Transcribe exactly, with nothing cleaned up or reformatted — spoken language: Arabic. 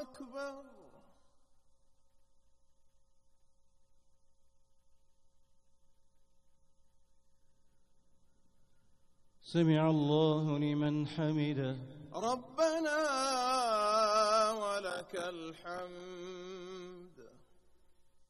أكبر. سمع الله لمن حمده. ربنا ولك الحمد.